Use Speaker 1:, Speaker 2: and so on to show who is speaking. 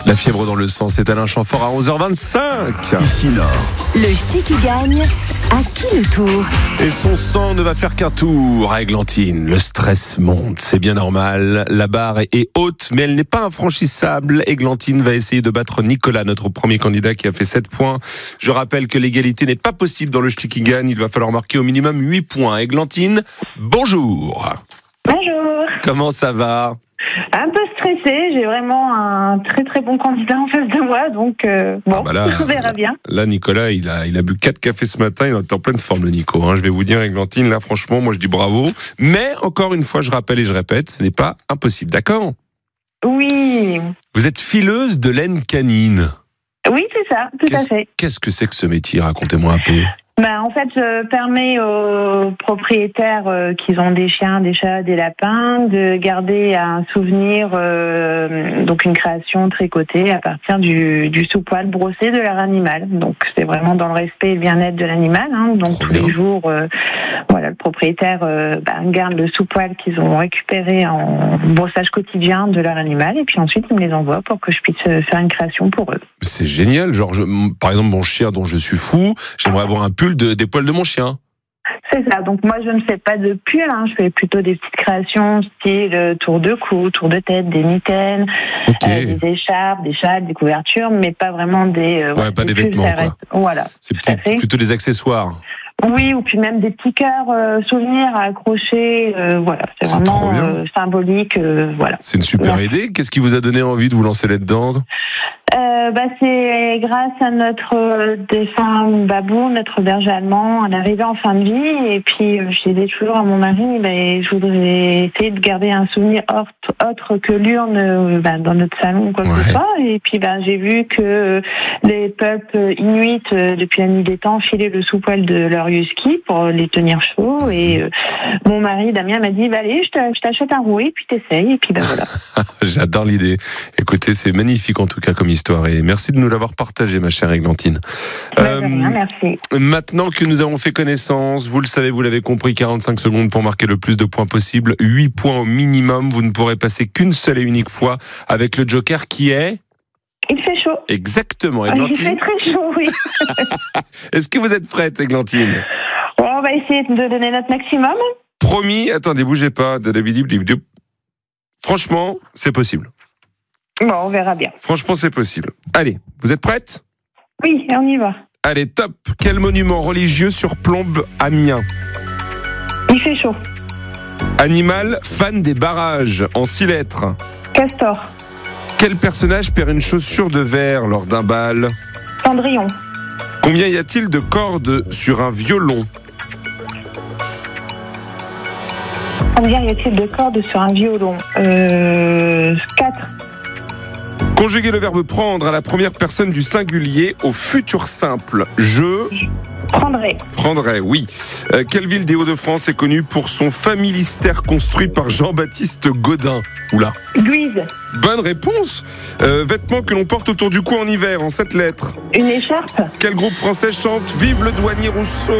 Speaker 1: La fièvre dans le sang, c'est Alain Chamfort à 11h25.
Speaker 2: Ici Nord.
Speaker 3: Le ch'ti qui gagne, à qui le tour?
Speaker 1: Et son sang ne va faire qu'un tour à Églantine. Le stress monte, c'est bien normal. La barre est haute, mais elle n'est pas infranchissable. Églantine va essayer de battre Nicolas, notre premier candidat qui a fait 7 points. Je rappelle que l'égalité n'est pas possible dans le ch'ti qui gagne. Il va falloir marquer au minimum 8 points. Églantine, bonjour.
Speaker 4: Bonjour.
Speaker 1: Comment ça va ?
Speaker 4: Un peu stressée, j'ai vraiment un très très bon candidat en face de moi, donc bon,
Speaker 1: là,
Speaker 4: on verra bien.
Speaker 1: Là, Nicolas, il a bu 4 cafés ce matin, il est en pleine forme, le Nico. Je vais vous dire, Églantine, là, franchement, moi je dis bravo. Mais, encore une fois, je rappelle et je répète, ce n'est pas impossible, d'accord ?
Speaker 4: Oui.
Speaker 1: Vous êtes fileuse de laine canine.
Speaker 4: Oui, c'est ça, tout à fait.
Speaker 1: Qu'est-ce que c'est que ce métier ? Racontez-moi un peu.
Speaker 4: En fait, je permets aux propriétaires qui ont des chiens, des chats, des lapins, de garder un souvenir, donc une création tricotée à partir du sous-poil brossé de leur animal. Donc, c'est vraiment dans le respect et le bien-être de l'animal. Donc, tous les jours, le propriétaire garde le sous-poil qu'ils ont récupéré en brossage quotidien de leur animal, et puis ensuite, il me les envoie pour que je puisse faire une création pour eux.
Speaker 1: C'est génial. Genre, par exemple, mon chien dont je suis fou, j'aimerais avoir un pull des poils de mon chien.
Speaker 4: C'est ça. Donc moi, je ne fais pas de pull. Je fais plutôt des petites créations, style tour de cou, tour de tête, des mitaines, des écharpes, des châles, des couvertures, mais pas vraiment des.
Speaker 1: Pas des vêtements.
Speaker 4: Voilà.
Speaker 1: C'est plutôt des accessoires.
Speaker 4: Oui, ou puis même des petits cœurs souvenirs à accrocher. C'est vraiment symbolique.
Speaker 1: C'est une super idée. Qu'est-ce qui vous a donné envie de vous lancer là-dedans ?
Speaker 4: C'est grâce à notre défunt Babou, notre berger allemand, à l'arrivée en fin de vie. Et puis, je disais toujours à mon mari, je voudrais essayer de garder un souvenir autre que l'urne dans notre salon ou quoi que ce soit. Et puis, j'ai vu que les peuples inuits, depuis la nuit des temps, filaient le sous-poil de leur husky pour les tenir chauds. Et mon mari, Damien, m'a dit, allez, je t'achète un rouet, puis t'essayes. Et puis, voilà.
Speaker 1: J'adore l'idée. Écoutez, c'est magnifique en tout cas comme histoire. Et merci de nous l'avoir partagé, ma chère Églantine.
Speaker 4: Merci.
Speaker 1: Maintenant que nous avons fait connaissance, vous le savez, vous l'avez compris, 45 secondes pour marquer le plus de points possible, 8 points au minimum. Vous ne pourrez passer qu'une seule et unique fois avec le joker qui est...
Speaker 4: Il fait chaud.
Speaker 1: Exactement, Églantine.
Speaker 4: Il fait très chaud, oui.
Speaker 1: Est-ce que vous êtes prête, Églantine ?
Speaker 4: On va essayer de donner notre maximum.
Speaker 1: Promis, attendez, bougez pas. Franchement, c'est possible.
Speaker 4: Bon, on verra bien.
Speaker 1: Franchement, c'est possible. Allez, vous êtes prête ?
Speaker 4: Oui, on y va.
Speaker 1: Allez, top. Quel monument religieux surplombe Amiens ?
Speaker 4: Il fait chaud.
Speaker 1: Animal fan des barrages, en 6 lettres.
Speaker 4: Castor.
Speaker 1: Quel personnage perd une chaussure de verre lors d'un bal ?
Speaker 4: Cendrillon.
Speaker 1: Combien y a-t-il de cordes sur un violon ?
Speaker 4: Combien y a-t-il de cordes sur un violon ? 4.
Speaker 1: Conjuguez le verbe prendre à la première personne du singulier au futur simple. Je prendrai, oui. Quelle ville des Hauts-de-France est connue pour son familistère construit par Jean-Baptiste Gaudin ? Oula.
Speaker 4: Guise.
Speaker 1: Bonne réponse. Vêtements que l'on porte autour du cou en hiver, en 7 lettres.
Speaker 4: Une écharpe.
Speaker 1: Quel groupe français chante « Vive le douanier Rousseau » ?